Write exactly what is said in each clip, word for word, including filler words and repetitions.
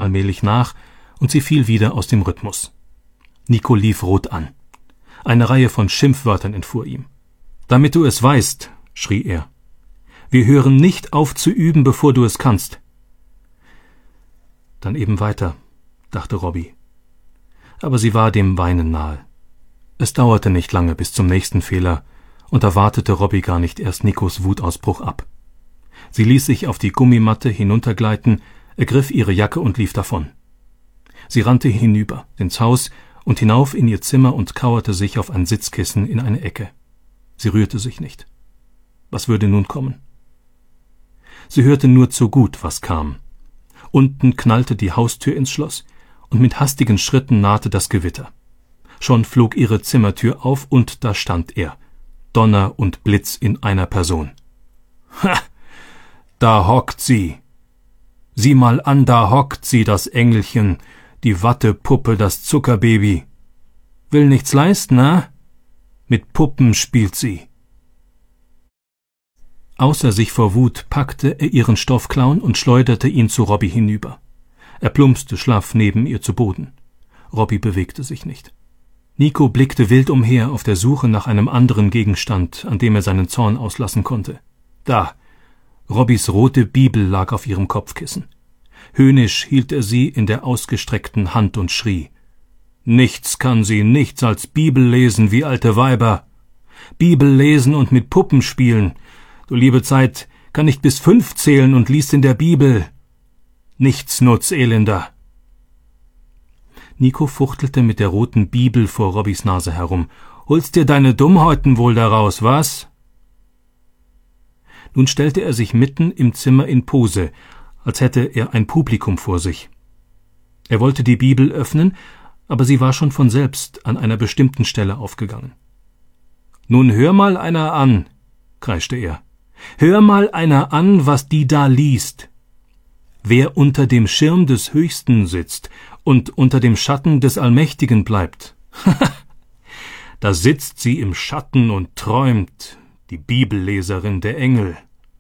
allmählich nach, und sie fiel wieder aus dem Rhythmus. Nico lief rot an. Eine Reihe von Schimpfwörtern entfuhr ihm. »Damit du es weißt«, schrie er. »Wir hören nicht auf zu üben, bevor du es kannst.« Dann eben weiter, dachte Robbie. Aber sie war dem Weinen nahe. Es dauerte nicht lange bis zum nächsten Fehler, und da wartete Robbie gar nicht erst Nikos Wutausbruch ab. Sie ließ sich auf die Gummimatte hinuntergleiten, ergriff ihre Jacke und lief davon. Sie rannte hinüber, ins Haus und hinauf in ihr Zimmer und kauerte sich auf ein Sitzkissen in eine Ecke. Sie rührte sich nicht. Was würde nun kommen? Sie hörte nur zu gut, was kam. Unten knallte die Haustür ins Schloss, und mit hastigen Schritten nahte das Gewitter. Schon flog ihre Zimmertür auf, und da stand er, Donner und Blitz in einer Person. »Ha! Da hockt sie! Sieh mal an, da hockt sie, das Engelchen, die Wattepuppe, das Zuckerbaby. Will nichts leisten, na? Mit Puppen spielt sie.« Außer sich vor Wut packte er ihren Stoffclown und schleuderte ihn zu Robbie hinüber. Er plumpste schlaff neben ihr zu Boden. Robbie bewegte sich nicht. Nico blickte wild umher auf der Suche nach einem anderen Gegenstand, an dem er seinen Zorn auslassen konnte. Da! Robbies rote Bibel lag auf ihrem Kopfkissen. Höhnisch hielt er sie in der ausgestreckten Hand und schrie: »Nichts kann sie, nichts als Bibel lesen wie alte Weiber. Bibel lesen und mit Puppen spielen. Du liebe Zeit, kann nicht bis fünf zählen und liest in der Bibel. Nichtsnutz, Elender!« Nico fuchtelte mit der roten Bibel vor Robbies Nase herum. »Holst dir deine Dummheiten wohl daraus, was?« Nun stellte er sich mitten im Zimmer in Pose, als hätte er ein Publikum vor sich. Er wollte die Bibel öffnen, aber sie war schon von selbst an einer bestimmten Stelle aufgegangen. »Nun hör mal einer an«, kreischte er. »Hör mal einer an, was die da liest. Wer unter dem Schirm des Höchsten sitzt und unter dem Schatten des Allmächtigen bleibt, da sitzt sie im Schatten und träumt, die Bibelleserin der Engel.«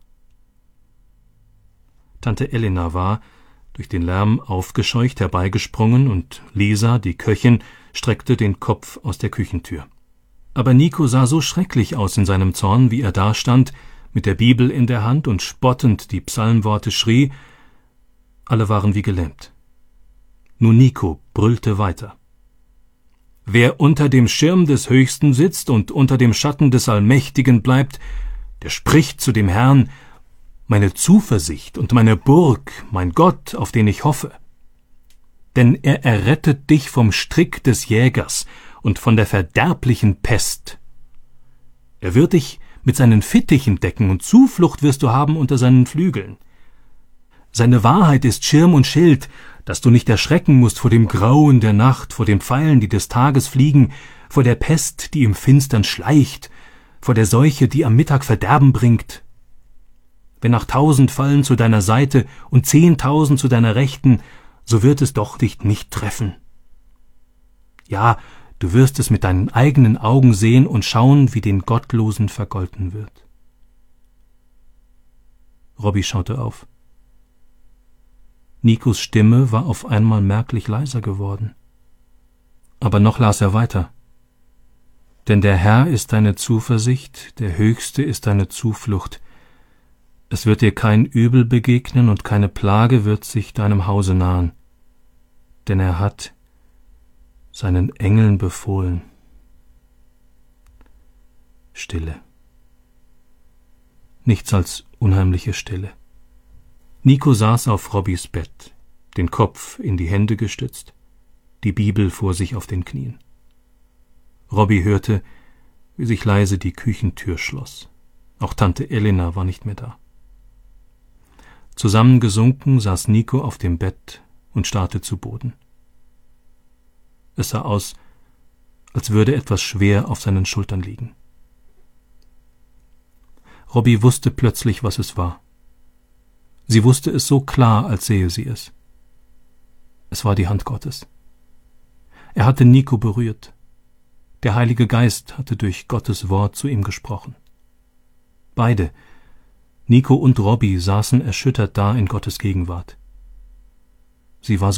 Tante Elena war, durch den Lärm aufgescheucht, herbeigesprungen, und Lisa, die Köchin, streckte den Kopf aus der Küchentür. Aber Nico sah so schrecklich aus in seinem Zorn, wie er dastand, mit der Bibel in der Hand und spottend die Psalmworte schrie. Alle waren wie gelähmt. Nur Nico brüllte weiter. »Wer unter dem Schirm des Höchsten sitzt und unter dem Schatten des Allmächtigen bleibt, der spricht zu dem Herrn: Meine Zuversicht und meine Burg, mein Gott, auf den ich hoffe. Denn er errettet dich vom Strick des Jägers und von der verderblichen Pest. Er wird dich mit seinen Fittichen decken, und Zuflucht wirst du haben unter seinen Flügeln. Seine Wahrheit ist Schirm und Schild, dass du nicht erschrecken musst vor dem Grauen der Nacht, vor den Pfeilen, die des Tages fliegen, vor der Pest, die im Finstern schleicht, vor der Seuche, die am Mittag Verderben bringt. Wenn auch tausend fallen zu deiner Seite und zehntausend zu deiner Rechten, so wird es doch dich nicht treffen. Ja, du wirst es mit deinen eigenen Augen sehen und schauen, wie den Gottlosen vergolten wird.« Robbie schaute auf. Nikos Stimme war auf einmal merklich leiser geworden. Aber noch las er weiter. »Denn der Herr ist deine Zuversicht, der Höchste ist deine Zuflucht. Es wird dir kein Übel begegnen und keine Plage wird sich deinem Hause nahen. Denn er hat seinen Engeln befohlen.« Stille. Nichts als unheimliche Stille. Nico saß auf Robbies Bett, den Kopf in die Hände gestützt, die Bibel vor sich auf den Knien. Robbie hörte, wie sich leise die Küchentür schloss. Auch Tante Elena war nicht mehr da. Zusammengesunken saß Nico auf dem Bett und starrte zu Boden. Es sah aus, als würde etwas schwer auf seinen Schultern liegen. Robbie wusste plötzlich, was es war. Sie wusste es so klar, als sehe sie es. Es war die Hand Gottes. Er hatte Nico berührt. Der Heilige Geist hatte durch Gottes Wort zu ihm gesprochen. Beide, Nico und Robbie, saßen erschüttert da in Gottes Gegenwart. Sie war